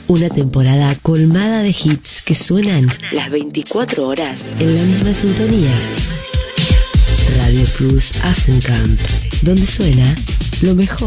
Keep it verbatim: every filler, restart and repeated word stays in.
Una temporada colmada de hits que suenan las veinticuatro horas en la misma sintonía. Radio Plus Asencamp, donde suena lo mejor.